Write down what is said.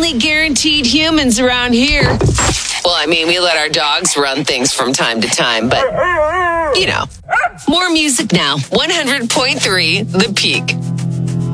only guaranteed humans around here. Well, I mean, we let our dogs run things from time to time, but, you know. More music now. 100.3 The Peak.